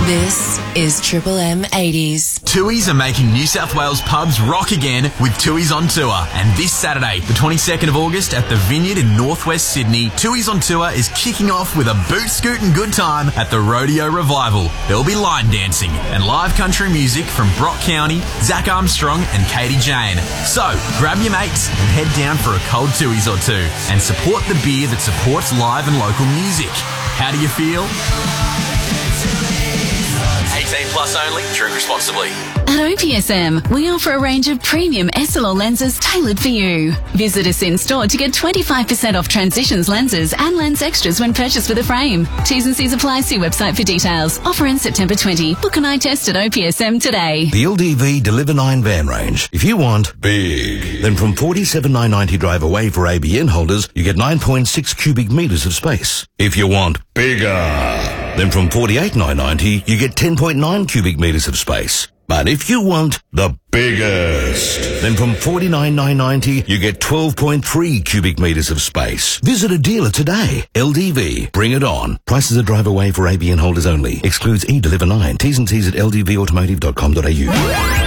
This is Triple M 80s. Tui's are making New South Wales pubs rock again with Tui's on Tour. And this Saturday, the 22nd of August at the Vineyard in northwest Sydney, Tui's on Tour is kicking off with a boot scootin' good time at the Rodeo Revival. There'll be line dancing and live country music from Brock County, Zach Armstrong and Katie Jane. So, grab your mates and head down for a cold Tui's or two and support the beer that supports live and local music. How do you feel? 18 plus only. Drink responsibly. At OPSM, we offer a range of premium Essilor lenses tailored for you. Visit us in store to get 25% off Transitions lenses and lens extras when purchased with a frame. T's and C's apply. See website for details. Offer ends September 20. Book an eye test at OPSM today. The LDV Deliver 9 van range. If you want big, then from $47,990 drive away for ABN holders, you get 9.6 cubic metres of space. If you want bigger, then from $48,990 you get 10.9 cubic metres of space. But if you want the biggest, then from $49,990 you get 12.3 cubic metres of space. Visit a dealer today. LDV, bring it on. Prices are drive away for ABN holders only. Excludes eDeliver 9. T's and C's at ldvautomotive.com.au.